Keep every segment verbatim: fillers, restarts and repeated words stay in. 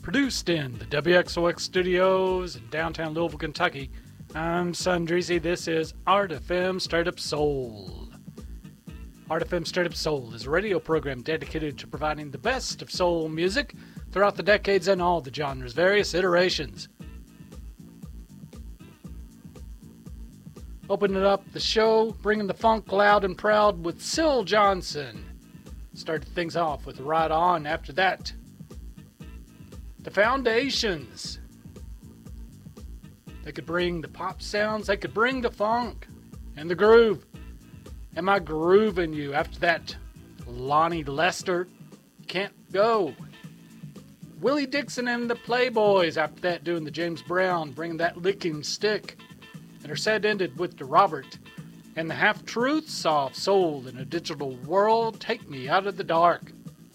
Produced in the W X O X studios in downtown Louisville, Kentucky. I'm Son Dreezy. This is Art F M Straight Up Soul. Art F M Straight Up Soul is a radio program dedicated to providing the best of soul music throughout the decades and all the genres' various iterations. Opening up the show, bringing the funk loud and proud with Syl Johnson. Started things off with Right On. After that, The Foundations. They could bring the pop sounds, they could bring the funk and the groove. Am I grooving you? After that, Lonnie Lester, Can't Go. Willie Dixon and the Playboys. After that, doing the James Brown, bringing that licking stick. And her set ended with the Robert and the Half-Truths of Soul in a Digital World, Take Me Out of the Dark.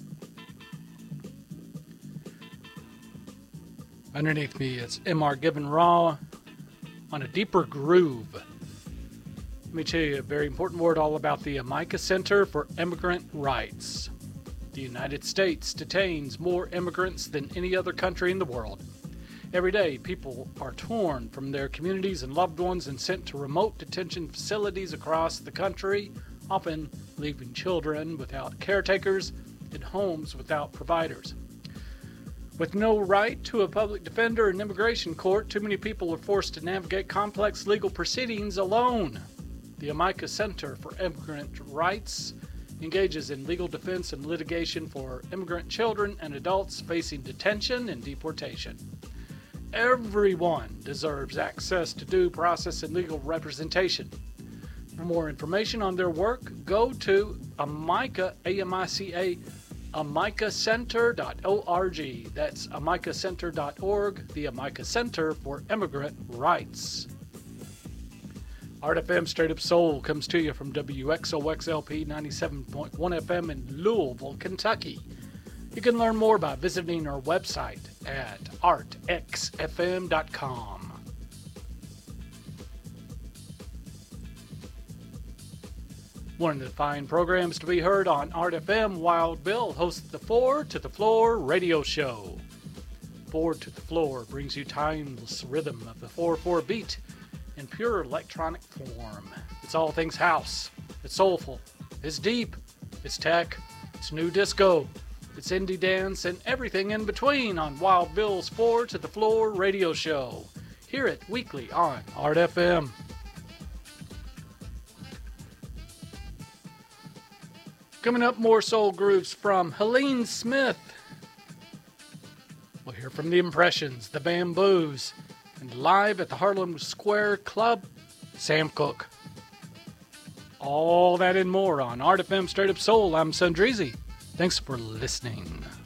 Underneath me is M R Gibbon Raw on a Deeper Groove. Let me tell you a very important word all about the Amica Center for Immigrant Rights. The United States detains more immigrants than any other country in the world. Every day, people are torn from their communities and loved ones and sent to remote detention facilities across the country, often leaving children without caretakers and homes without providers. With no right to a public defender in immigration court, too many people are forced to navigate complex legal proceedings alone. The Amica Center for Immigrant Rights engages in legal defense and litigation for immigrant children and adults facing detention and deportation. Everyone deserves access to due process and legal representation. For more information on their work, go to Amica, A M I C A, amica center dot org. That's amica center dot org, the Amica Center for Immigrant Rights. Art F M Straight Up Soul comes to you from W X O X L P ninety-seven point one F M in Louisville, Kentucky. You can learn more by visiting our website at art x f m dot com. One of the fine programs to be heard on Art F M, Wild Bill hosts the Four to the Floor radio show. Four to the Floor brings you timeless rhythm of the four four beat in pure electronic form. It's all things house. It's soulful. It's deep. It's tech. It's new disco. It's indie dance and everything in between on Wild Bill's Four to the Floor radio show. Hear it weekly on Art F M. Coming up, more soul grooves from Helene Smith. We'll hear from the Impressions, the Bamboos, and live at the Harlem Square Club, Sam Cooke. All that and more on Art F M Straight Up Soul. I'm Son Dreezy. Thanks for listening.